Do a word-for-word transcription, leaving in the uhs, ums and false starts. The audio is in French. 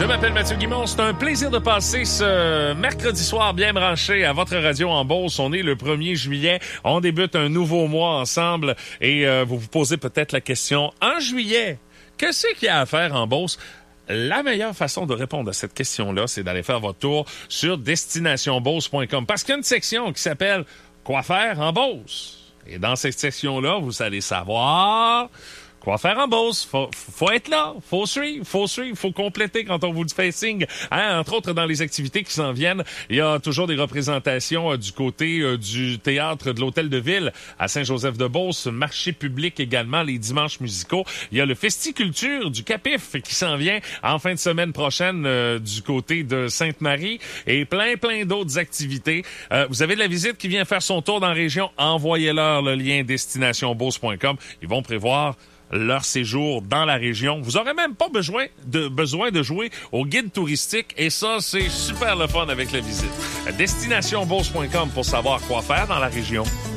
Je m'appelle Mathieu Guimond. C'est un plaisir de passer ce mercredi soir bien branché à votre radio en Beauce. On est le premier juillet. On débute un nouveau mois ensemble et euh, vous vous posez peut-être la question, en juillet, qu'est-ce qu'il y a à faire en Beauce? La meilleure façon de répondre à cette question-là, c'est d'aller faire votre tour sur destination beauce point com parce qu'il y a une section qui s'appelle « Quoi faire en Beauce ». Et dans cette section-là, vous allez savoir quoi faire en Beauce. Faut, faut être là, faut suivre, faut suivre, faut compléter quand on vous fait signe. Hein, entre autres, dans les activités qui s'en viennent, il y a toujours des représentations euh, du côté euh, du théâtre de l'Hôtel de Ville à Saint-Joseph-de-Beauce, marché public également, les dimanches musicaux. Il y a le Festiculture du Capif qui s'en vient en fin de semaine prochaine euh, du côté de Sainte-Marie et plein, plein d'autres activités. Euh, vous avez de la visite qui vient faire son tour dans la région, envoyez-leur le lien destination beauce point com. Ils vont prévoir leur séjour dans la région. Vous aurez même pas besoin de, besoin de jouer au guide touristique et ça, c'est super le fun avec la visite. destination beauce point com pour savoir quoi faire dans la région.